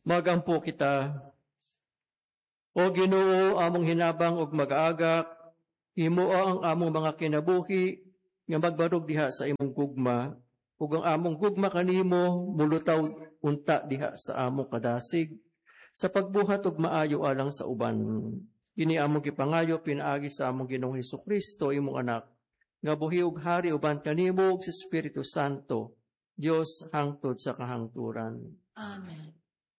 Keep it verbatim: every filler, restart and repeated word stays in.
Magampo kita. O Ginoo, among hinabang og mag-aagak, himuo ang among mga kinabuhi nga magbarog diha sa imong gugma, ug ang among gugma kanimo mulutaw unta diha sa among kadasig, sa pagbuhat og maayo alang sa uban. Kini among gipangayo pinaagi sa among Ginoong Hesukristo, imong anak, nga buhi ug hari uban kanimo ug sa Espiritu Santo, Dios hangtod sa kahangturan. Amen.